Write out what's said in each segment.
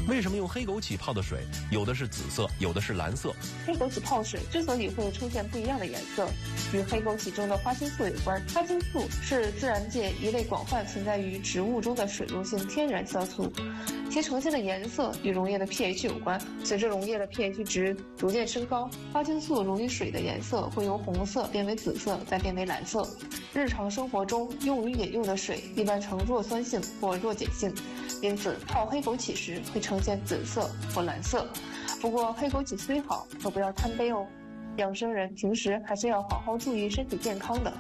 为什么用黑枸杞泡的水有的是紫色，有的是蓝色？ 黑枸杞泡水之所以会出现不一样的颜色，与黑枸杞中的花青素有关。花青素是自然界一类广泛存在于植物中的水溶性天然色素，其呈现的颜色与溶液的 pH 有关。随着溶液的 pH 值逐渐升高，花青素溶于水的颜色会由红色变为紫色，再变为蓝色。日常生活中用于饮用的水一般呈弱酸性或弱碱性，因此泡黑枸杞时会呈现紫色或蓝色。不过黑枸杞虽好，可不要贪杯哦。养生人平时还是要好好注意身体健康的。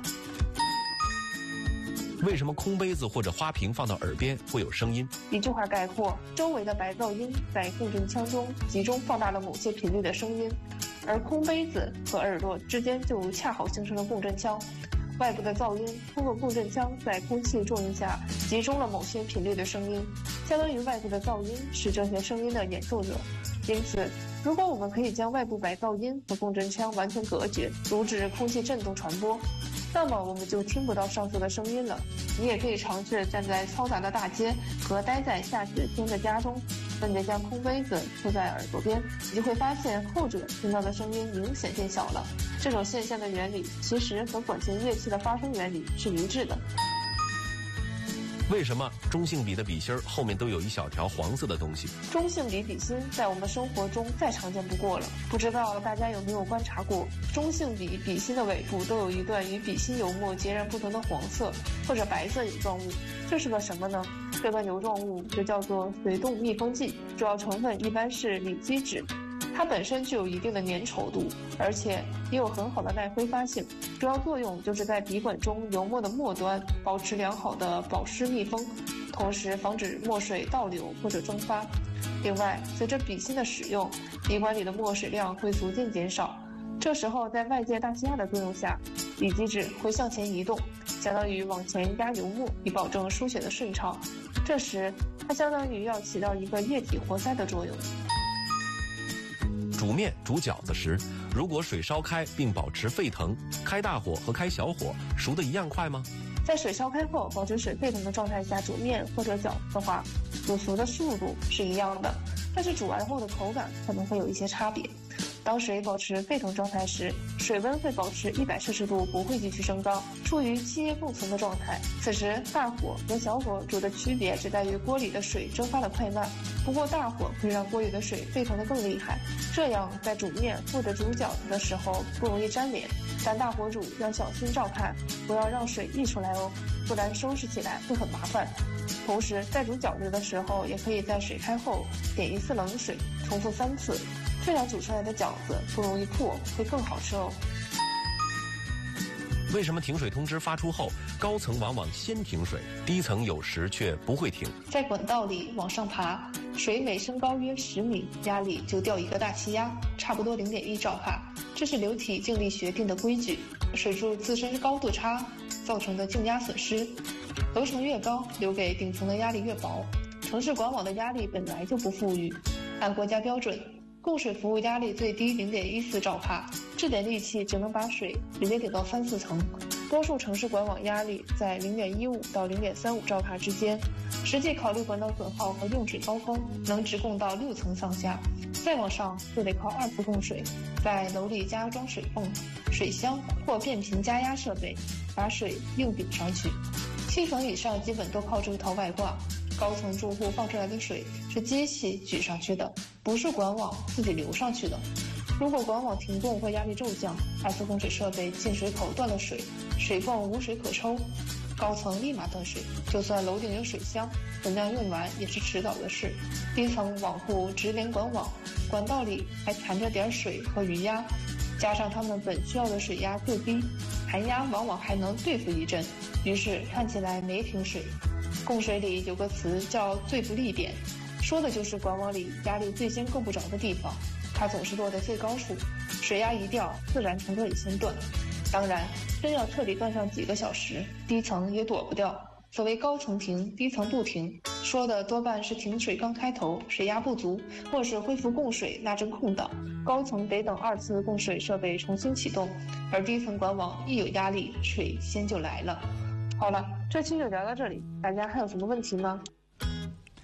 为什么空杯子或者花瓶放到耳边会有声音？ 一句话概括，周围的白噪音在共振腔中集中放大了某些频率的声音，而空杯子和耳朵之间就恰好形成了共振腔。外部的噪音通过共振腔在空气作用下集中了某些频率的声音，相当于外部的噪音是这些声音的演奏者。因此，如果我们可以将外部白噪音和共振腔完全隔绝，阻止空气振动传播，那么我们就听不到上述的声音了。你也可以尝试站在嘈杂的大街和待在下雪天的家中，分别将空杯子贴在耳朵边，你就会发现后者听到的声音明显变小了。这种现象的原理其实和管弦乐器的发声原理是一致的。 为什么中性笔的笔芯后面都有一小条黄色的东西？ 中性笔笔芯在我们生活中再常见不过了，不知道大家有没有观察过，中性笔笔芯的尾部都有一段与笔芯油墨截然不同的黄色或者白色油状物，这是个什么呢？这段油状物就叫做水动密封剂，主要成分一般是锂基酯。它本身具有一定的粘稠度，而且也有很好的耐挥发性，主要作用就是在笔管中油墨的末端保持良好的保湿密封，同时防止墨水倒流或者蒸发。另外，随着笔芯的使用，笔管里的墨水量会逐渐减少，这时候在外界大气压的作用下，锂基酯会向前移动，相当于往前压油墨，以保证书写的顺畅。这时它相当于要起到一个液体活塞的作用。 煮面煮饺子时，如果水烧开并保持沸腾，开大火和开小火熟得一样快吗？ 在水烧开后保持水沸腾的状态下煮面或者饺子的话，煮熟的速度是一样的，但是煮完后的口感可能会有一些差别。当水保持沸腾状态时，水温会保持100摄氏度，不会继续升高，处于气液共存的状态。此时大火和小火煮的区别只在于锅里的水蒸发的快慢，不过大火会让锅里的水沸腾得更厉害，这样在煮面或者煮饺子的时候不容易粘连。但大火煮要小心照看，不要让水溢出来哦，不然收拾起来会很麻烦。同时在煮饺子的时候，也可以在水开后点1次冷水，重复3次，这样煮出来的饺子不容易破，会更好吃哦。 为什么停水通知发出后，高层往往先停水，低层有时却不会停？ 在管道里往上爬，水每升高约10米，压力就掉一个大气压，差不多0.1兆帕，这是流体静力学定的规矩。水柱自身高度差造成的静压损失，楼层越高，留给顶层的压力越薄。城市管网的压力本来就不富裕，按国家标准，供水服务压力最低0.14兆帕，这点力气只能把水直接顶到3、4层。多数城市管网压力在0.15到0.35兆帕之间，实际考虑管道损耗和用水高峰，能直供到6层上下。再往上就得靠2次供水，在楼里加装水泵、水箱或变频加压设备，把水硬顶上去。7层以上基本都靠这套外挂，高层住户放出来的水是机器举上去的，不是管网自己流上去的。如果管网停供或压力骤降，2次供水设备进水口断了水，水泵无水可抽，高层立马断水，就算楼顶有水箱，等量用完也是迟早的事。低层网户直连管网，管道里还含着点水和余压，加上他们本需要的水压够低，含压往往还能对付一阵，于是看起来没停水。供水里有个词叫最不利点，说的就是管网里压力最先够不着的地方，它总是落在最高处，水压一掉，自然从这里先断。当然，真要彻底断上几个小时，低层也躲不掉。所谓高层停，低层不停，说的多半是停水刚开头，水压不足，或是恢复供水那阵空档，高层得等2次供水设备重新启动，而低层管网一有压力，水先就来了。好了，这期就聊到这里，大家还有什么问题吗？